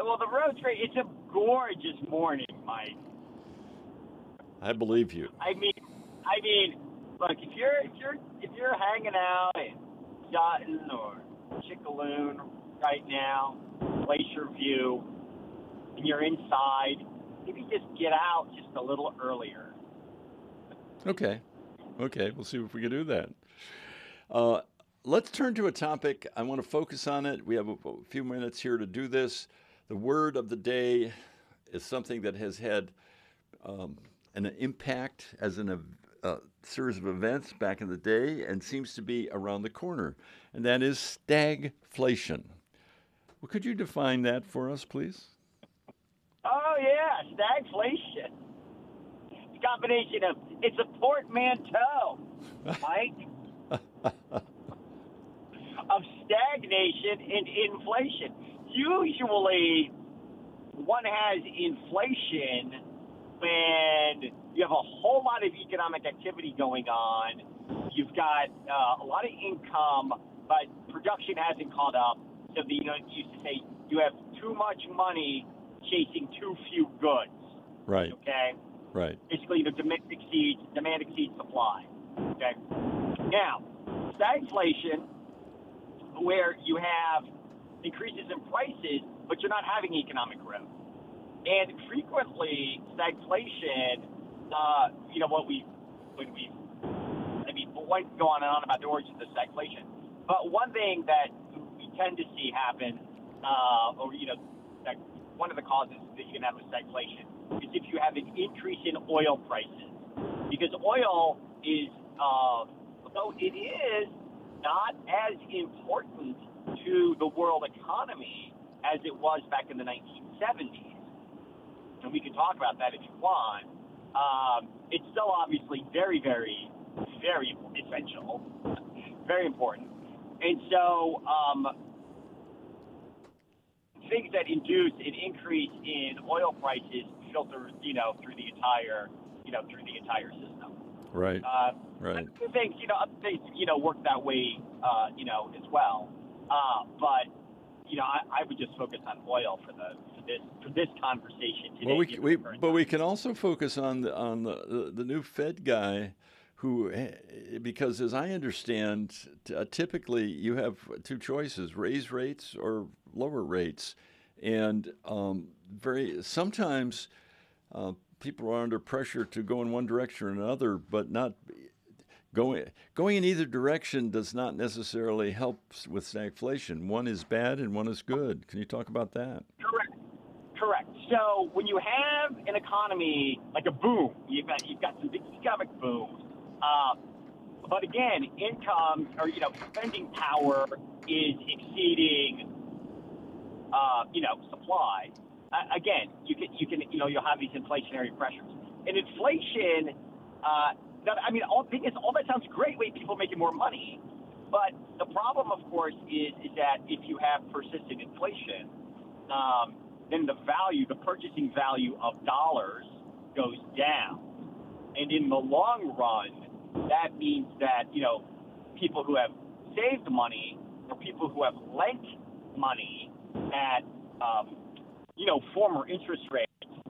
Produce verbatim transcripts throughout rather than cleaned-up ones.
well, the road's great. It's a gorgeous morning, Mike. I believe you. I mean, I mean, look, if you're if you're if you're hanging out in Sutton or Chickaloon right now, Glacier View, and you're inside, maybe just get out just a little earlier. Okay. Okay. We'll see if we can do that. Uh, let's turn to a topic. I want to focus on it. We have a, a few minutes here to do this. The word of the day is something that has had um, an impact as an, a uh, series of events back in the day and seems to be around the corner, and that is stagflation. Well, could you define that for us, please? Oh, yeah, stagflation. It's a combination of, it's a portmanteau, Mike, of stagnation and inflation. Usually, one has inflation when you have a whole lot of economic activity going on. You've got uh, a lot of income, but production hasn't caught up. So the, you know, you used to say you have too much money chasing too few goods. Right. Okay. Right. Basically, the demand exceeds demand exceeds supply. Okay. Now, stagflation, where you have increases in prices, but you're not having economic growth. And frequently, stagflation, uh, you know, what we, when we, I mean, one go on and on about the origins of stagflation. But one thing that we tend to see happen, uh, or, you know, that one of the causes that you can have with stagflation is if you have an increase in oil prices. Because oil is, uh, although it is not as important to the world economy as it was back in the nineteen seventies, and we can talk about that if you want, um, it's still obviously very, very, very essential, very important. And so um, things that induce an increase in oil prices filter, you know, through the entire, you know, through the entire system. Right. Uh, right. Other things, you know, other things, you know, work that way, uh, you know, as well. Uh, but you know, I, I would just focus on oil for the for this for this conversation today. Well, we, we but we can also focus on the on the, the, the new Fed guy, who, because as I understand, uh, typically you have two choices: raise rates or lower rates, and um, very sometimes uh, people are under pressure to go in one direction or another, but not. Going going in either direction does not necessarily help with stagflation. One is bad and one is good. Can you talk about that? Correct. Correct. So when you have an economy like a boom, you've got you've got some big economic booms. Uh, but again, income or you know spending power is exceeding uh, you know supply. Uh, again, you can you can you know you'll have these inflationary pressures, and inflation. Uh, I mean, all thing is, all that sounds great. Wait, people making more money, but the problem, of course, is is that if you have persistent inflation, um, then the value, the purchasing value of dollars, goes down, and in the long run, that means that you know people who have saved money or people who have lent money at um, you know former interest rates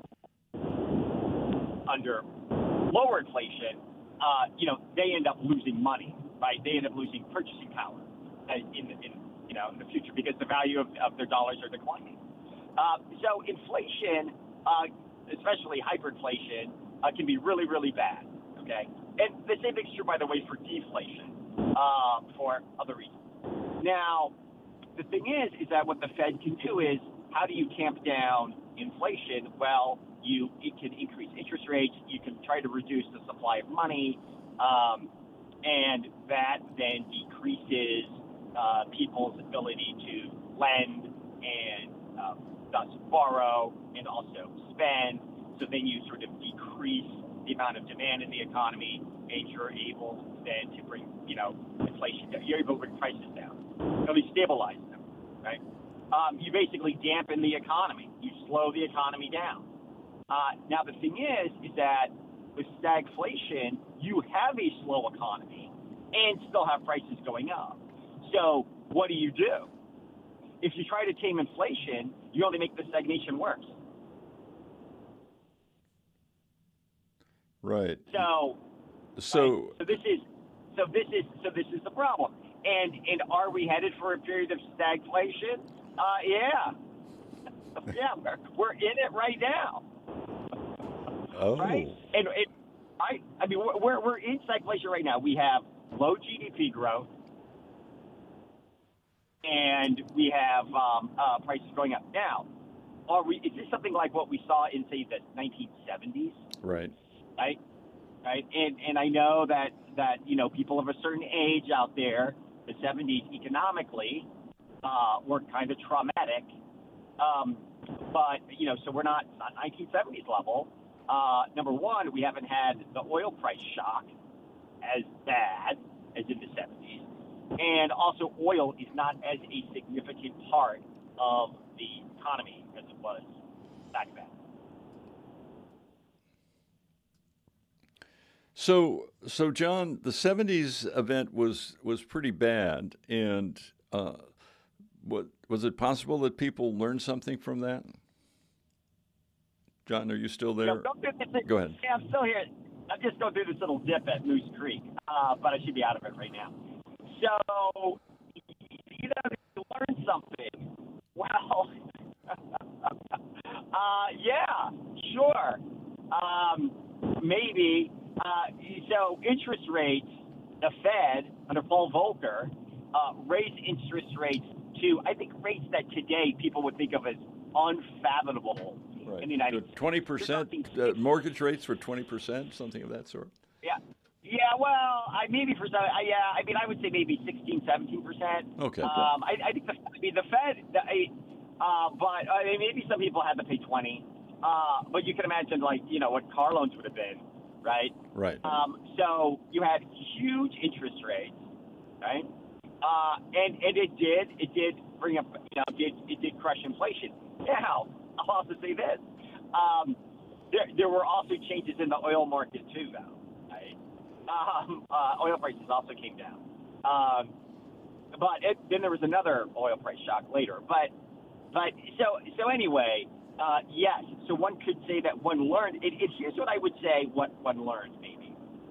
under lower inflation. Uh, you know, they end up losing money, right? They end up losing purchasing power in, in you know, in the future because the value of, of their dollars are declining. Uh, so inflation, uh, especially hyperinflation, uh, can be really, really bad, okay? And the same thing's true, by the way, for deflation, uh, for other reasons. Now, the thing is, is that what the Fed can do is, how do you tamp down inflation? Well, You it can increase interest rates. You can try to reduce the supply of money, um, and that then decreases uh, people's ability to lend and um, thus borrow and also spend. So then you sort of decrease the amount of demand in the economy, and you're able then to bring you know inflation down. You're able to bring prices down. At least stabilize them, right? Um, you basically dampen the economy. You slow the economy down. Uh, now, the thing is, is that with stagflation, you have a slow economy and still have prices going up. So what do you do? if you try to tame inflation, you only make the stagnation worse. Right. So, so, right, so this is, so this is, so this is the problem. And and are we headed for a period of stagflation? Uh, yeah, yeah, we're, we're in it right now. oh, Right, and it, right. I mean, we're we're in stagflation right now. We have low G D P growth, and we have um, uh, prices going up. Now, are we? Is this something like what we saw in, say, the nineteen seventies? right. Right, right. And and I know that that you know people of a certain age out there, the seventies economically uh, were kind of traumatic. Um, but you know, so we're not not nineteen seventies level. Uh, number one, we haven't had the oil price shock as bad as in the seventies. And also, oil is not as a significant part of the economy as it was back then. So, so John, the seventies event was was pretty bad, and uh, what was it possible that people learned something from that? John, are you still there? Yeah, don't do this, Go ahead. Yeah, I'm still here. I'm just going through this little dip at Moose Creek, uh, but I should be out of it right now. So, you know, you learn something. Well, uh, yeah, sure. Um, maybe. Uh, so interest rates, the Fed under Paul Volcker uh, raised interest rates to, I think, rates that today people would think of as unfathomable Right. in the United States. twenty percent uh, mortgage rates were twenty percent, something of that sort. Yeah. Yeah, well, I maybe for some, I, yeah, I mean, I would say maybe sixteen, seventeen percent. Okay. Um, I, I think the, I mean, the Fed, the, uh, but I mean, maybe some people had to pay twenty. Uh, but you can imagine, like, you know, what car loans would have been, right? Right. Um, so you had huge interest rates, right? Uh, and and it did, it did bring up, you know, it did, it did crush inflation. Now, I'll also say this: um, there there were also changes in the oil market too, though. Um, uh, oil prices also came down. Um, but it, then there was another oil price shock later. But but so so anyway, uh, yes. So one could say that one learned. It, it, here's what I would say: what one learned, maybe.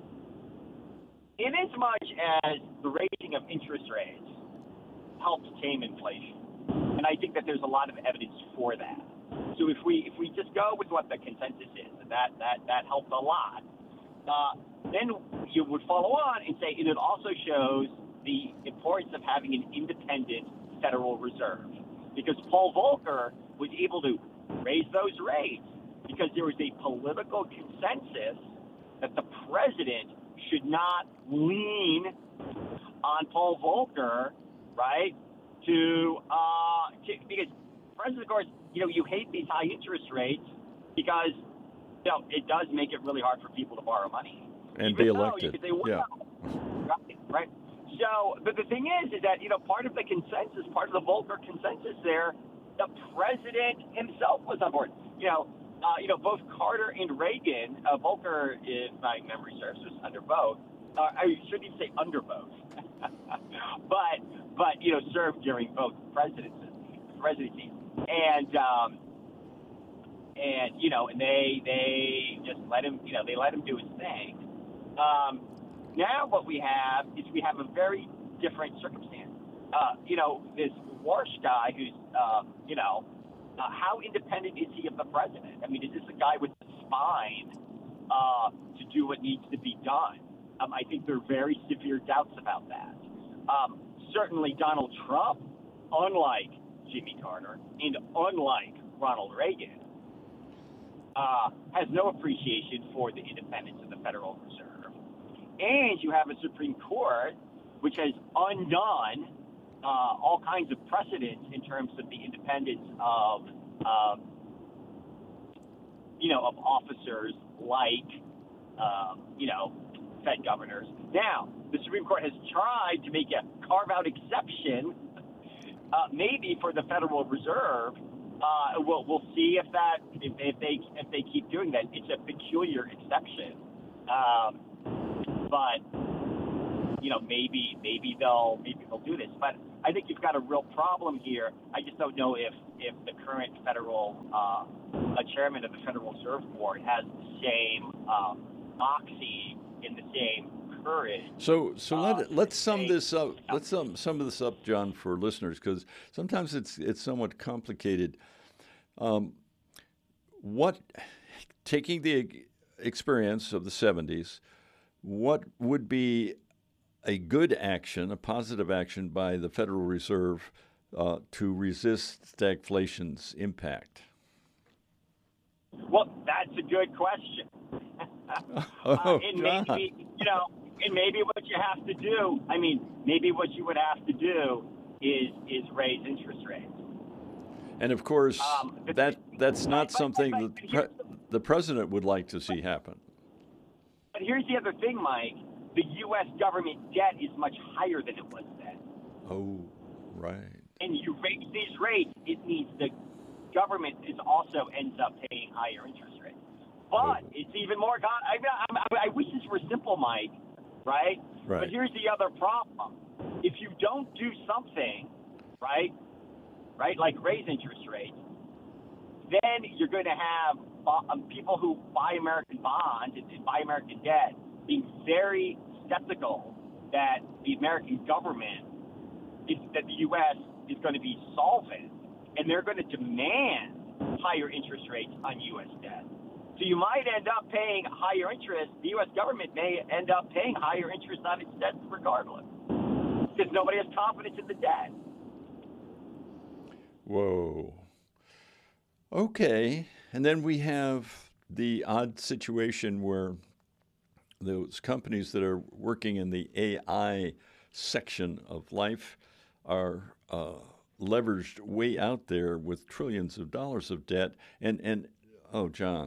In as much as the raising of interest rates helped tame inflation, and I think that there's a lot of evidence for that. So if we if we just go with what the consensus is, and that that that helped a lot. Uh, then you would follow on and say, and it also shows the importance of having an independent Federal Reserve, because Paul Volcker was able to raise those rates because there was a political consensus that the president should not lean on Paul Volcker, right? To, uh, to because president, of course, you know, you hate these high interest rates because, you know, it does make it really hard for people to borrow money. And Even be though elected. You could say, well, yeah. Right, right. So, but the thing is, is that, you know, part of the consensus, part of the Volcker consensus there, the president himself was on board. You know, uh, you know, both Carter and Reagan, uh, Volcker, if my memory serves, was under both. Uh, I shouldn't even say under both. but, but, you know, served during both presidencies, presidencies. And, um, and, you know, and they, they just let him, you know, they let him do his thing. Um, now what we have is we have a very different circumstance. Uh, you know, this Warsh guy who's, uh, you know, uh, how independent is he of the president? I mean, is this a guy with the spine uh, to do what needs to be done? Um, I think there are very severe doubts about that. Um, certainly Donald Trump, unlike Jimmy Carter and unlike Ronald Reagan, uh, has no appreciation for the independence of the Federal Reserve. And you have a Supreme Court which has undone uh, all kinds of precedents in terms of the independence of, um, you know, of officers like, um, you know, Fed governors. Now, the Supreme Court has tried to make a carve-out exception, uh, maybe for the Federal Reserve. Uh, we'll we'll see if that if, if they if they keep doing that. It's a peculiar exception, um, but you know maybe maybe they'll maybe they'll do this. But I think you've got a real problem here. I just don't know if, if the current federal uh, uh, chairman of the Federal Reserve Board has the same um, moxie and the same courage. So, so uh, let let's sum say, this up. Let's sum sum this up, John, for listeners, because sometimes it's it's somewhat complicated. Um, what, taking the experience of the seventies, what would be a good action, a positive action by the Federal Reserve uh, to resist stagflation's impact? Well, that's a good question. oh, uh, and John. maybe, you know, and maybe what you have to do, I mean, maybe what you would have to do is is raise interest rates. And of course, Um, that that's not but- something but- that but the, here's pre- the president would like to see happen. But here's the other thing, Mike. The U S government debt is much higher than it was then. Oh, right. And you raise these rates, it means the government is also ends up paying higher interest rates. But Oh. it's even more. God, I, I, I wish this were simple, Mike. Right? Right. But here's the other problem. If you don't do something, right, right, like raise interest rates, then you're going to have uh, people who buy American bonds and buy American debt being very skeptical that the American government, is, that the U S is going to be solvent, and they're going to demand higher interest rates on U S debt. So you might end up paying higher interest. The U S government may end up paying higher interest on its debt regardless, because nobody has confidence in the debt. Whoa. Okay. And then we have the odd situation where those companies that are working in the A I section of life are uh, leveraged way out there with trillions of dollars of debt. And, and oh, John.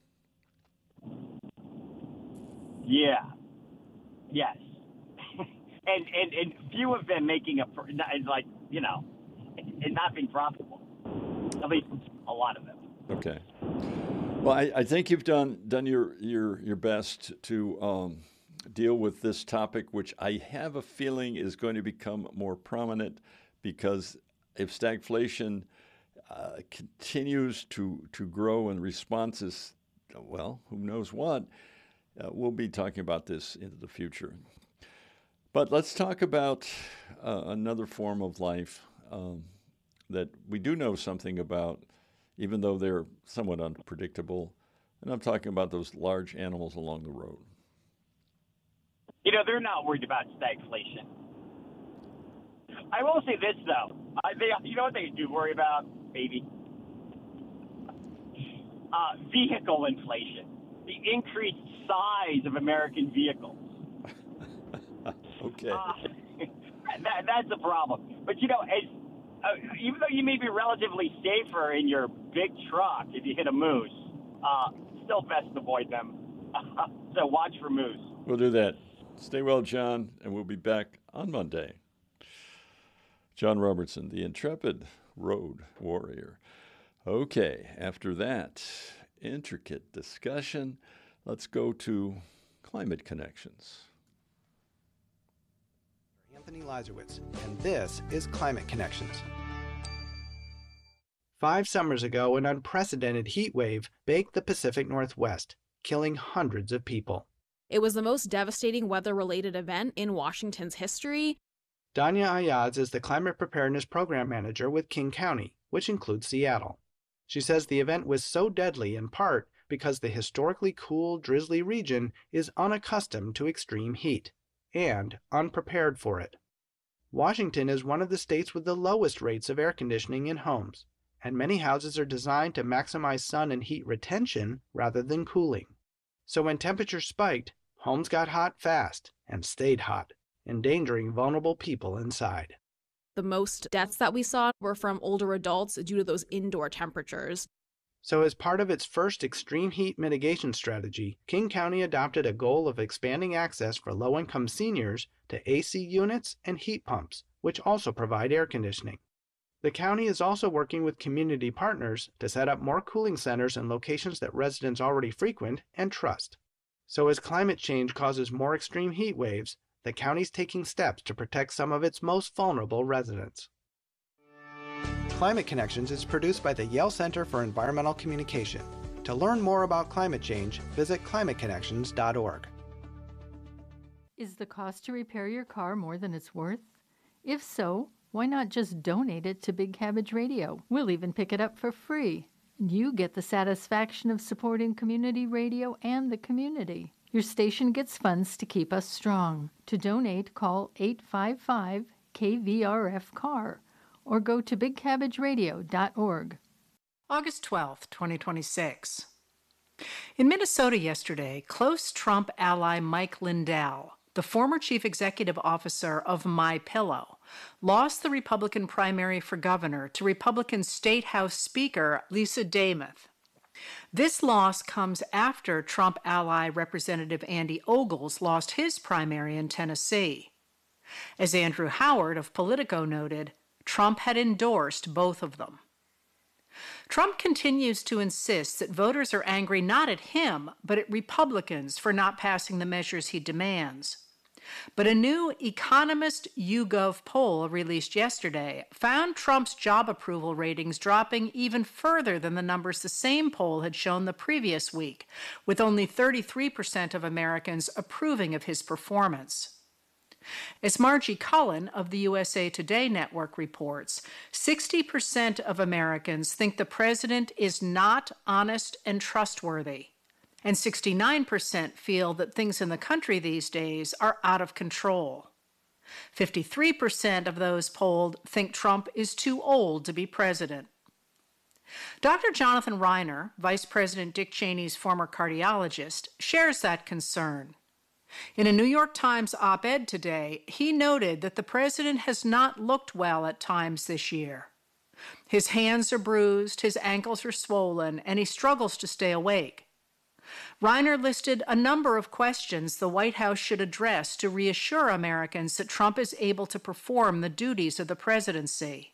Yeah. Yes. and, and and few of them making a, like, you know, and not being profitable. At least a lot of them. Okay. Well, I, I think you've done done your your your best to um, deal with this topic, which I have a feeling is going to become more prominent, because if stagflation uh, continues to to grow and responses, well, who knows what, uh, we'll be talking about this into the future. But let's talk about uh, another form of life um, that we do know something about, even though they're somewhat unpredictable. And I'm talking about those large animals along the road. You know, they're not worried about stagflation. I will say this, though. I, they, you know what they do worry about, baby? Uh, vehicle inflation. The increased size of American vehicles. Okay. Uh, that, that's a problem. But, you know, as Uh, even though you may be relatively safer in your big truck if you hit a moose, uh, still best avoid them. So watch for moose. We'll do that. Stay well, John, and we'll be back on Monday. John Robertson, the intrepid road warrior. Okay, after that intricate discussion, let's go to Climate Connections. Anthony Leiserowitz, and this is Climate Connections. Five summers ago, an unprecedented heat wave baked the Pacific Northwest, killing hundreds of people. It was the most devastating weather-related event in Washington's history. Danya Ayaz is the Climate Preparedness Program Manager with King County, which includes Seattle. She says the event was so deadly in part because the historically cool, drizzly region is unaccustomed to extreme heat and unprepared for it. Washington is one of the states with the lowest rates of air conditioning in homes, and many houses are designed to maximize sun and heat retention rather than cooling. So when temperatures spiked, homes got hot fast and stayed hot, endangering vulnerable people inside. The most deaths that we saw were from older adults due to those indoor temperatures. So as part of its first extreme heat mitigation strategy, King County adopted a goal of expanding access for low-income seniors to A C units and heat pumps, which also provide air conditioning. The county is also working with community partners to set up more cooling centers in locations that residents already frequent and trust. So as climate change causes more extreme heat waves, the county's taking steps to protect some of its most vulnerable residents. Climate Connections is produced by the Yale Center for Environmental Communication. To learn more about climate change, visit climate connections dot org. Is the cost to repair your car more than it's worth? If so, why not just donate it to Big Cabbage Radio? We'll even pick it up for free. You get the satisfaction of supporting community radio and the community. Your station gets funds to keep us strong. To donate, call eight five five K V R F C A R or go to big cabbage radio dot org. August twelfth, twenty twenty-six. In Minnesota yesterday, close Trump ally Mike Lindell, the former chief executive officer of MyPillow, lost the Republican primary for governor to Republican State House Speaker Lisa Demuth. This loss comes after Trump ally Representative Andy Ogles lost his primary in Tennessee. As Andrew Howard of Politico noted, Trump had endorsed both of them. Trump continues to insist that voters are angry not at him, but at Republicans for not passing the measures he demands. But a new Economist YouGov poll released yesterday found Trump's job approval ratings dropping even further than the numbers the same poll had shown the previous week, with only thirty-three percent of Americans approving of his performance. As Margie Cullen of the U S A Today network reports, sixty percent of Americans think the president is not honest and trustworthy, and sixty-nine percent feel that things in the country these days are out of control. fifty-three percent of those polled think Trump is too old to be president. Doctor Jonathan Reiner, Vice President Dick Cheney's former cardiologist, shares that concern. In a New York Times op-ed today, he noted that the president has not looked well at times this year. His hands are bruised, his ankles are swollen, and he struggles to stay awake. Reiner listed a number of questions the White House should address to reassure Americans that Trump is able to perform the duties of the presidency.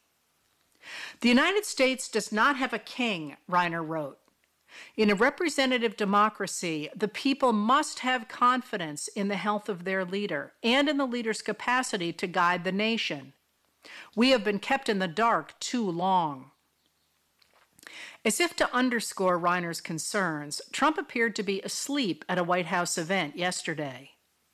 The United States does not have a king, Reiner wrote. In a representative democracy, the people must have confidence in the health of their leader and in the leader's capacity to guide the nation. We have been kept in the dark too long. As if to underscore Reiner's concerns, Trump appeared to be asleep at a White House event yesterday.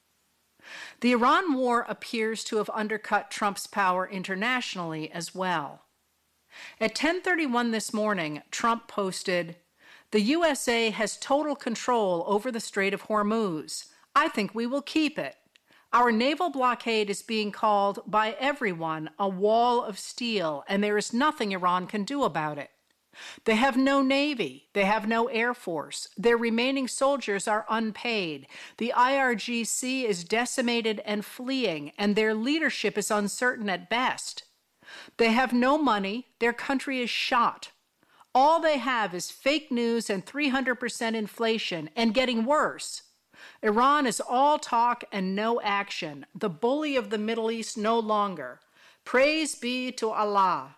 The Iran war appears to have undercut Trump's power internationally as well. At ten thirty-one this morning, Trump posted, "The U S A has total control over the Strait of Hormuz. I think we will keep it. Our naval blockade is being called by everyone a wall of steel, and there is nothing Iran can do about it. They have no navy. They have no air force. Their remaining soldiers are unpaid. The I R G C is decimated and fleeing, and their leadership is uncertain at best. They have no money. Their country is shot. All they have is fake news and three hundred percent inflation, and getting worse. Iran is all talk and no action, the bully of the Middle East no longer. Praise be to Allah."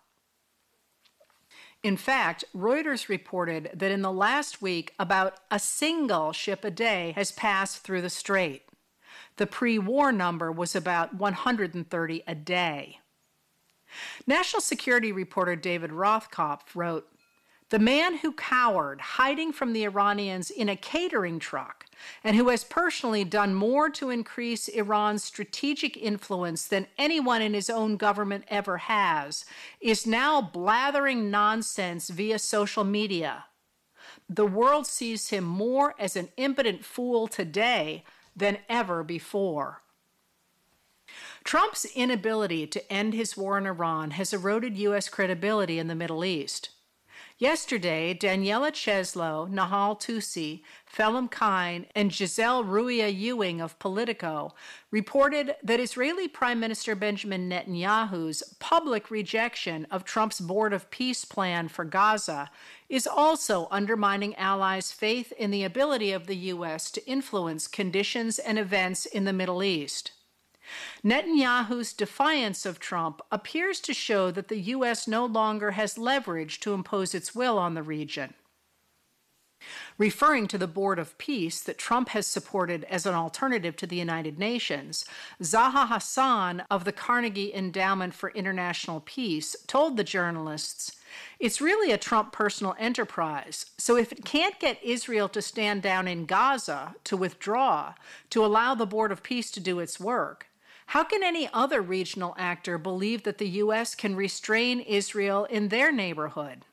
In fact, Reuters reported that in the last week, about a single ship a day has passed through the strait. The pre-war number was about one hundred thirty a day. National security reporter David Rothkopf wrote, "The man who cowered, hiding from the Iranians in a catering truck, and who has personally done more to increase Iran's strategic influence than anyone in his own government ever has, is now blathering nonsense via social media. The world sees him more as an impotent fool today than ever before." Trump's inability to end his war in Iran has eroded U S credibility in the Middle East. Yesterday, Daniela Cheslow, Nahal Tusi, Phelim Kine, and Giselle Ruia Ewing of Politico reported that Israeli Prime Minister Benjamin Netanyahu's public rejection of Trump's Board of Peace plan for Gaza is also undermining allies' faith in the ability of the U S to influence conditions and events in the Middle East. Netanyahu's defiance of Trump appears to show that the U S no longer has leverage to impose its will on the region. Referring to the Board of Peace that Trump has supported as an alternative to the United Nations, Zaha Hassan of the Carnegie Endowment for International Peace told the journalists, "It's really a Trump personal enterprise, so if it can't get Israel to stand down in Gaza, to withdraw, to allow the Board of Peace to do its work, how can any other regional actor believe that the U S can restrain Israel in their neighborhood?"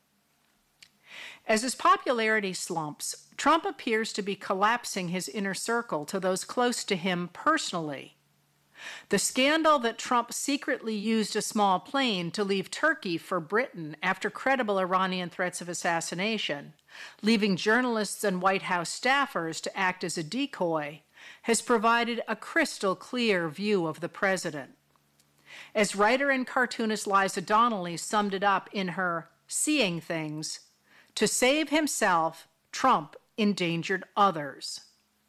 As his popularity slumps, Trump appears to be collapsing his inner circle to those close to him personally. The scandal that Trump secretly used a small plane to leave Turkey for Britain after credible Iranian threats of assassination, leaving journalists and White House staffers to act as a decoy, has provided a crystal clear view of the president. As writer and cartoonist Liza Donnelly summed it up in her Seeing Things, to save himself, Trump endangered others.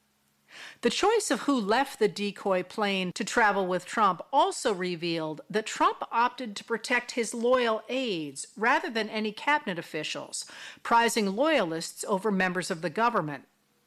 The choice of who left the decoy plane to travel with Trump also revealed that Trump opted to protect his loyal aides rather than any cabinet officials, prizing loyalists over members of the government.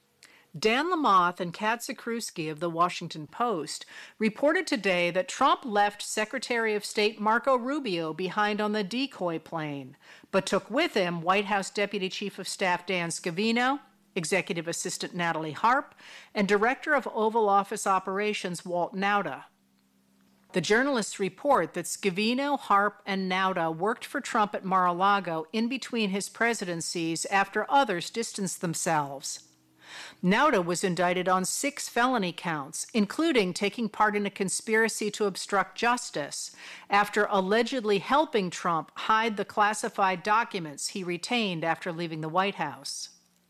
Dan Lamothe and Kat Zakrzewski of The Washington Post reported today that Trump left Secretary of State Marco Rubio behind on the decoy plane, but took with him White House Deputy Chief of Staff Dan Scavino, Executive Assistant Natalie Harp, and Director of Oval Office Operations Walt Nauta. The journalists report that Scavino, Harp, and Nauta worked for Trump at Mar-a-Lago in between his presidencies after others distanced themselves. Nauta was indicted on six felony counts, including taking part in a conspiracy to obstruct justice, after allegedly helping Trump hide the classified documents he retained after leaving the White House.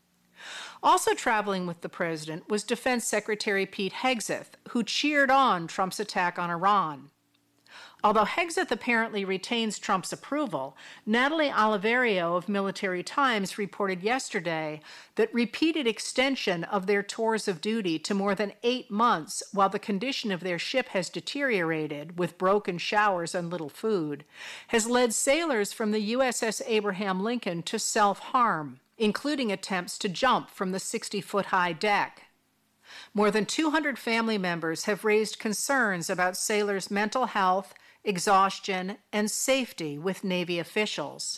Also traveling with the president was Defense Secretary Pete Hegseth, who cheered on Trump's attack on Iran. Although Hegseth apparently retains Trump's approval, Natalie Oliverio of Military Times reported yesterday that repeated extension of their tours of duty to more than eight months while the condition of their ship has deteriorated, with broken showers and little food, has led sailors from the U S S Abraham Lincoln to self-harm, including attempts to jump from the sixty-foot-high deck. More than two hundred family members have raised concerns about sailors' mental health, exhaustion, and safety with Navy officials.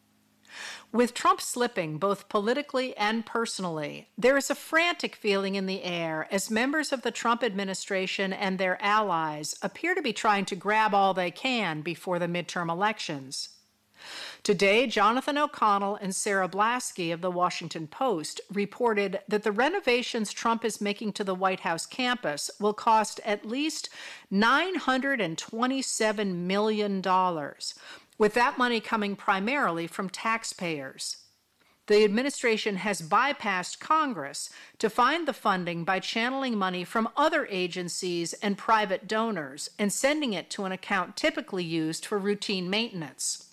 With Trump slipping both politically and personally, there is a frantic feeling in the air as members of the Trump administration and their allies appear to be trying to grab all they can before the midterm elections. Today, Jonathan O'Connell and Sarah Blasky of The Washington Post reported that the renovations Trump is making to the White House campus will cost at least nine hundred twenty-seven million dollars, with that money coming primarily from taxpayers. The administration has bypassed Congress to find the funding by channeling money from other agencies and private donors and sending it to an account typically used for routine maintenance.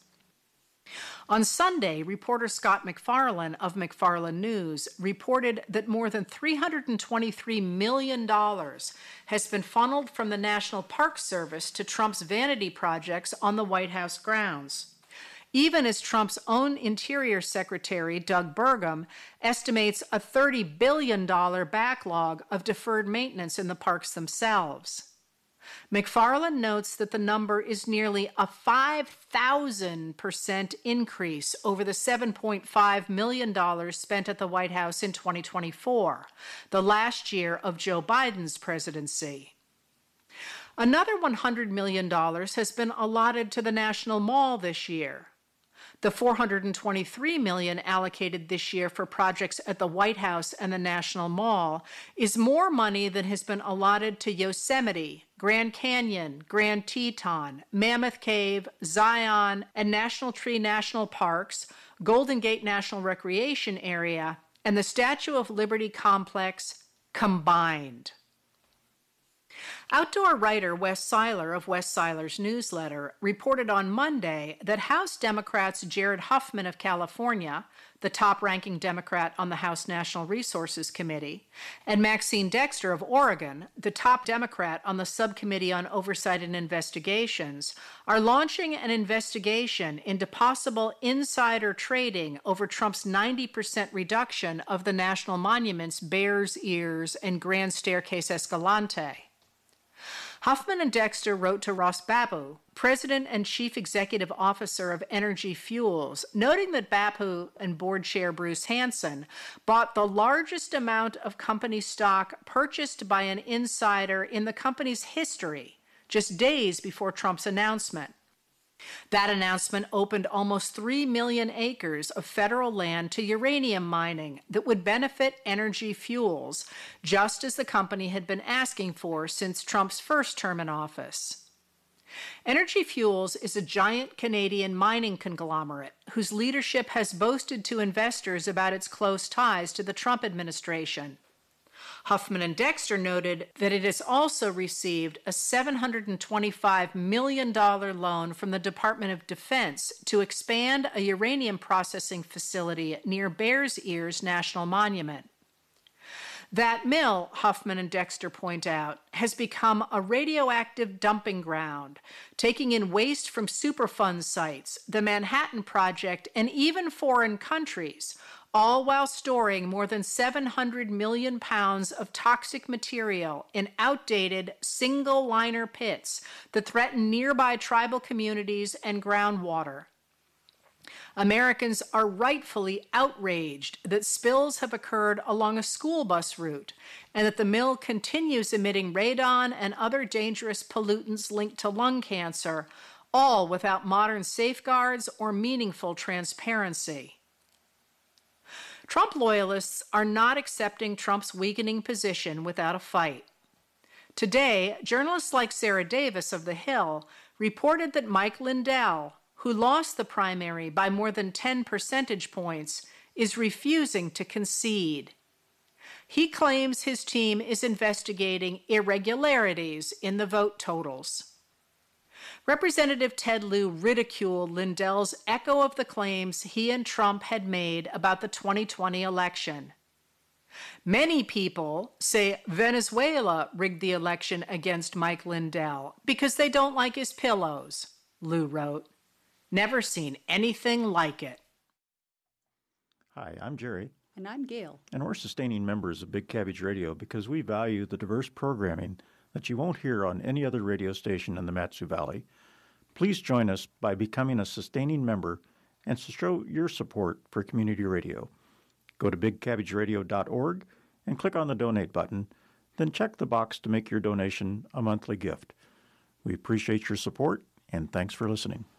On Sunday, reporter Scott MacFarlane of MacFarlane News reported that more than three hundred twenty-three million dollars has been funneled from the National Park Service to Trump's vanity projects on the White House grounds, even as Trump's own Interior Secretary, Doug Burgum, estimates a thirty billion dollars backlog of deferred maintenance in the parks themselves. MacFarlane notes that the number is nearly a five thousand percent increase over the seven point five million dollars spent at the White House in twenty twenty-four, the last year of Joe Biden's presidency. Another one hundred million dollars has been allotted to the National Mall this year. The four hundred twenty-three million dollars allocated this year for projects at the White House and the National Mall is more money than has been allotted to Yosemite, Grand Canyon, Grand Teton, Mammoth Cave, Zion, and National Tree National Parks, Golden Gate National Recreation Area, and the Statue of Liberty Complex combined. Outdoor writer Wes Seiler of Wes Seiler's newsletter reported on Monday that House Democrats Jared Huffman of California, the top-ranking Democrat on the House National Resources Committee, and Maxine Dexter of Oregon, the top Democrat on the Subcommittee on Oversight and Investigations, are launching an investigation into possible insider trading over Trump's ninety percent reduction of the national monuments Bears Ears and Grand Staircase Escalante. Huffman and Dexter wrote to Ross Babu, President and Chief Executive Officer of Energy Fuels, noting that Babu and board chair Bruce Hansen bought the largest amount of company stock purchased by an insider in the company's history, just days before Trump's announcement. That announcement opened almost three million acres of federal land to uranium mining that would benefit Energy Fuels, just as the company had been asking for since Trump's first term in office. Energy Fuels is a giant Canadian mining conglomerate whose leadership has boasted to investors about its close ties to the Trump administration. Huffman and Dexter noted that it has also received a seven hundred twenty-five million dollars loan from the Department of Defense to expand a uranium processing facility near Bears Ears National Monument. That mill, Huffman and Dexter point out, has become a radioactive dumping ground, taking in waste from Superfund sites, the Manhattan Project, and even foreign countries, all while storing more than seven hundred million pounds of toxic material in outdated single-liner pits that threaten nearby tribal communities and groundwater. Americans are rightfully outraged that spills have occurred along a school bus route and that the mill continues emitting radon and other dangerous pollutants linked to lung cancer, all without modern safeguards or meaningful transparency. Trump loyalists are not accepting Trump's weakening position without a fight. Today, journalists like Sarah Davis of The Hill reported that Mike Lindell, who lost the primary by more than ten percentage points, is refusing to concede. He claims his team is investigating irregularities in the vote totals. Representative Ted Lieu ridiculed Lindell's echo of the claims he and Trump had made about the twenty twenty election. Many people say Venezuela rigged the election against Mike Lindell because they don't like his pillows, Lieu wrote. Never seen anything like it. Hi, I'm Jerry. And I'm Gail. And we're sustaining members of Big Cabbage Radio because we value the diverse programming that you won't hear on any other radio station in the Mat-Su Valley. Please join us by becoming a sustaining member and to show your support for community radio. Go to big cabbage radio dot org and click on the donate button, then check the box to make your donation a monthly gift. We appreciate your support, and thanks for listening.